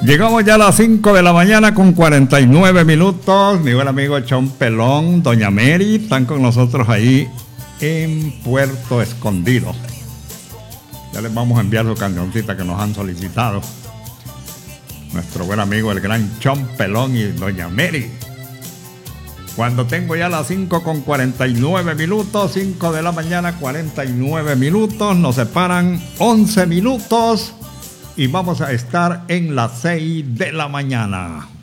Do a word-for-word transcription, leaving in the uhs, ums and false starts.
Llegamos ya a las cinco de la mañana con cuarenta y nueve minutos. Mi buen amigo Chon Pelón, Doña Mary, están con nosotros ahí en Puerto Escondido. Ya les vamos a enviar su cancioncita que nos han solicitado. Nuestro buen amigo, el gran Chon Pelón y Doña Mary. Cuando tengo ya las cinco con cuarenta y nueve minutos, cinco de la mañana, cuarenta y nueve minutos, nos separan once minutos y vamos a estar en las seis de la mañana.